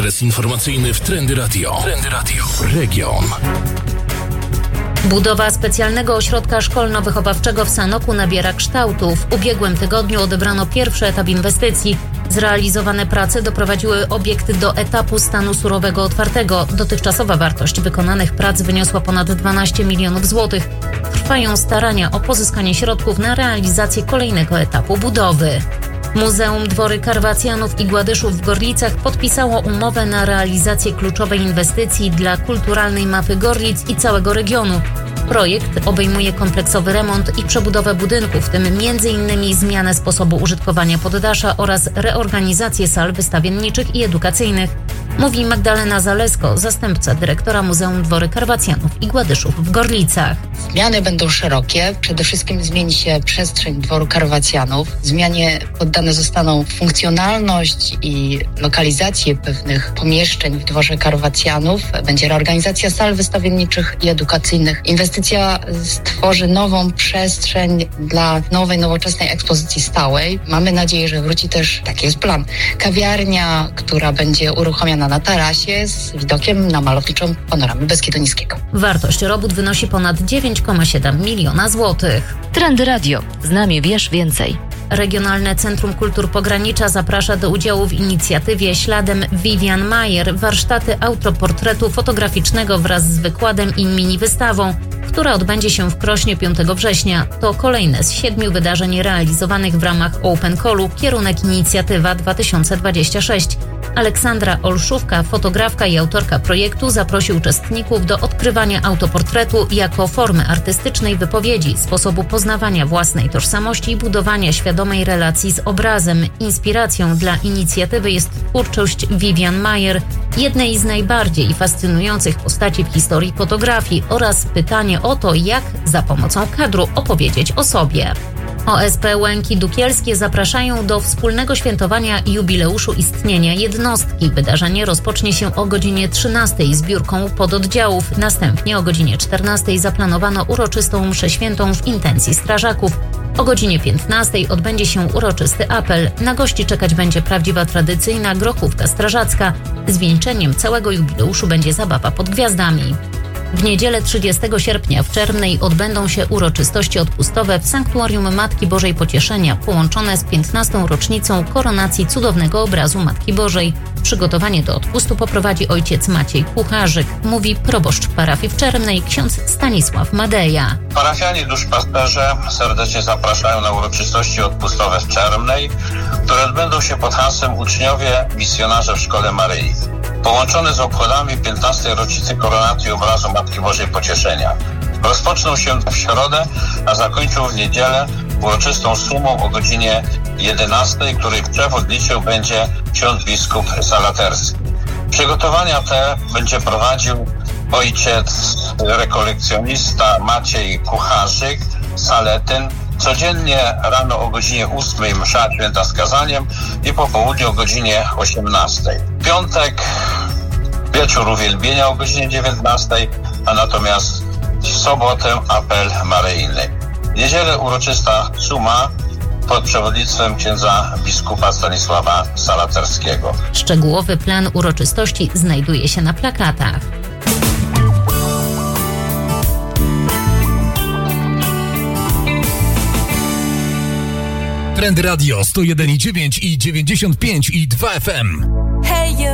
adres informacyjny w Trendy Radio. Trendy Radio. Region. Budowa specjalnego ośrodka szkolno-wychowawczego w Sanoku nabiera kształtu. W ubiegłym tygodniu odebrano pierwszy etap inwestycji. Zrealizowane prace doprowadziły obiekt do etapu stanu surowego otwartego. Dotychczasowa wartość wykonanych prac wyniosła ponad 12 milionów złotych. Trwają starania o pozyskanie środków na realizację kolejnego etapu budowy. Muzeum Dwory Karwacjanów i Gładyszów w Gorlicach podpisało umowę na realizację kluczowej inwestycji dla kulturalnej mapy Gorlic i całego regionu. Projekt obejmuje kompleksowy remont i przebudowę budynku, w tym m.in. zmianę sposobu użytkowania poddasza oraz reorganizację sal wystawienniczych i edukacyjnych. Mówi Magdalena Zalesko, zastępca dyrektora Muzeum Dwory Karwacjanów i Gładyszów w Gorlicach. Zmiany będą szerokie. Przede wszystkim zmieni się przestrzeń Dworu Karwacjanów. Zmianie poddane zostaną funkcjonalność i lokalizację pewnych pomieszczeń w Dworze Karwacjanów. Będzie reorganizacja sal wystawienniczych i edukacyjnych. Inwestycja stworzy nową przestrzeń dla nowej, nowoczesnej ekspozycji stałej. Mamy nadzieję, że wróci też, taki jest plan, kawiarnia, która będzie uruchomiona na tarasie z widokiem na malowniczą panoramę Beskidu Niskiego. Wartość robót wynosi ponad 9,7 miliona złotych. Trendy Radio. Z nami wiesz więcej. Regionalne Centrum Kultur Pogranicza zaprasza do udziału w inicjatywie Śladem Vivian Mayer warsztaty autoportretu fotograficznego wraz z wykładem i mini-wystawą, która odbędzie się w Krośnie 5 września. To kolejne z 7 wydarzeń realizowanych w ramach Open Callu Kierunek Inicjatywa 2026. Aleksandra Olszówka, fotografka i autorka projektu, zaprosi uczestników do odkrywania autoportretu jako formy artystycznej wypowiedzi, sposobu poznawania własnej tożsamości i budowania świadomej relacji z obrazem. Inspiracją dla inicjatywy jest twórczość Vivian Mayer, jednej z najbardziej fascynujących postaci w historii fotografii, oraz pytanie o to, jak za pomocą kadru opowiedzieć o sobie. OSP Łęki Dukielskie zapraszają do wspólnego świętowania jubileuszu istnienia jednostki. Wydarzenie rozpocznie się o godzinie 13 zbiórką pododdziałów. Następnie o godzinie 14 zaplanowano uroczystą mszę świętą w intencji strażaków. O godzinie 15 odbędzie się uroczysty apel. Na gości czekać będzie prawdziwa tradycyjna grochówka strażacka. Zwieńczeniem całego jubileuszu będzie zabawa pod gwiazdami. W niedzielę 30 sierpnia w Czermnej odbędą się uroczystości odpustowe w Sanktuarium Matki Bożej Pocieszenia, połączone z 15. rocznicą koronacji cudownego obrazu Matki Bożej. Przygotowanie do odpustu poprowadzi ojciec Maciej Kucharzyk, mówi proboszcz parafii w Czermnej, ksiądz Stanisław Madeja. Parafianie duszpasterze serdecznie zapraszają na uroczystości odpustowe w Czermnej, które odbędą się pod hasłem Uczniowie Misjonarze w Szkole Maryi, połączone z obchodami 15. rocznicy koronacji obrazu Matki Bożej Pocieszenia. Rozpoczną się w środę, a zakończą w niedzielę uroczystą sumą o godzinie 11, której przewodniczył będzie ksiądz biskup Salaterski. Przygotowania te będzie prowadził ojciec rekolekcjonista Maciej Kucharzyk, Saletyn. Codziennie rano o godzinie 8 msza święta z kazaniem i po południu o godzinie 18. Piątek wieczór uwielbienia o godzinie 19, a natomiast w sobotę apel maryjny. W niedzielę uroczysta suma pod przewodnictwem księdza biskupa Stanisława Salaterskiego. Szczegółowy plan uroczystości znajduje się na plakatach. Trendy Radio 101,9 i 95,2 FM. Hey, you.